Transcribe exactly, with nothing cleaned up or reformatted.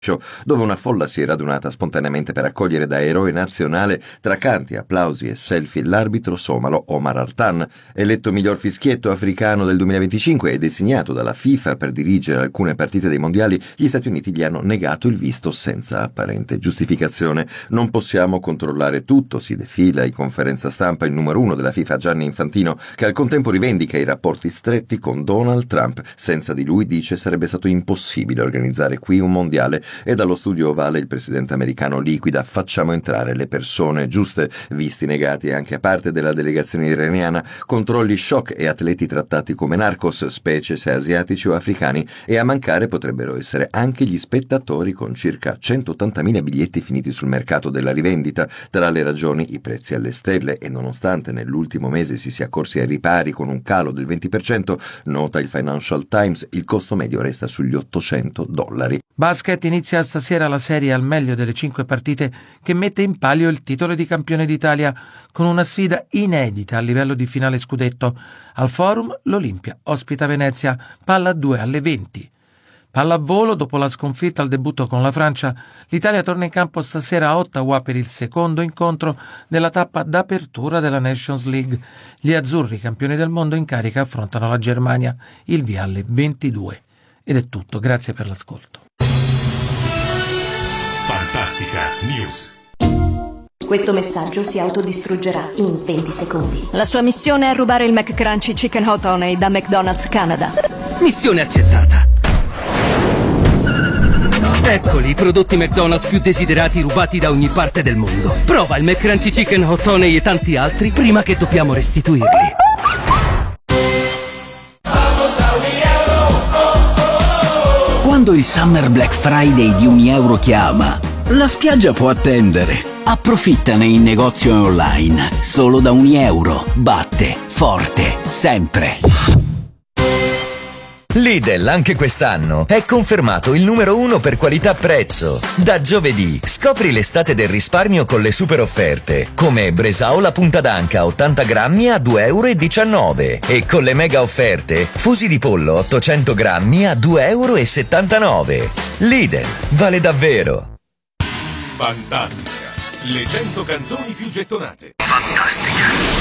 dove una folla si è radunata spontaneamente per accogliere da eroe nazionale, tra canti, applausi e selfie, l'arbitro somalo Omar Artan, eletto miglior fischietto africano del duemilaventicinque e designato dalla FIFA per dirigere alcune partite dei mondiali. Gli Stati Uniti gli hanno negato il visto senza apparente giustificazione. Non possiamo controllare tutto, si defila in conferenza stampa il numero uno della FIFA Gianni Infantino, che al contempo rivendica i rapporti stretti con Donald Trump. Senza di lui, dice, sarebbe stato impossibile organizzare qui un mondiale. E dallo studio ovale il presidente americano liquida: facciamo entrare le persone giuste. Visti negati anche a parte della delegazione iraniana, controlli shock e atleti trattati come narcos, specie se asiatici o africani, e a mancare potrebbero essere anche gli spettatori, con circa centottantamila biglietti finiti sul mercato della rivendita. Tra le ragioni, i prezzi alle stelle, e nonostante nell'ultimo mese si sia corsi ai ripari con un calo del venti per cento, nota il Financial Times, il costo medio resta sugli ottocento dollari. Basket inizia stasera la serie al meglio delle cinque partite che mette in palio il titolo di campione d'Italia con una sfida inedita a livello di finale scudetto. Al Forum l'Olimpia ospita Venezia, palla due alle venti. Pallavolo, dopo la sconfitta al debutto con la Francia, l'Italia torna in campo stasera a Ottawa per il secondo incontro della tappa d'apertura della Nations League. Gli azzurri, campioni del mondo in carica, affrontano la Germania, il via alle ventidue. Ed è tutto, grazie per l'ascolto. Fantastica News. Questo messaggio si autodistruggerà in venti secondi. La sua missione è rubare il McCrunchy Chicken Hot Honey da McDonald's Canada. Missione accettata. Eccoli i prodotti McDonald's più desiderati rubati da ogni parte del mondo. Prova il McCrunchy Chicken Hot Honey e tanti altri prima che dobbiamo restituirli. Quando il Summer Black Friday di Unieuro chiama, la spiaggia può attendere. Approfittane in negozio e online. Solo da Unieuro. Batte forte sempre. Lidl anche quest'anno è confermato il numero uno per qualità-prezzo. Da giovedì scopri l'estate del risparmio con le super offerte, come Bresaola punta d'anca ottanta grammi a due e diciannove euro e con le mega offerte fusi di pollo ottocento grammi a due e settantanove euro. Lidl, vale davvero. Fantastica, le cento canzoni più gettonate. Fantastica.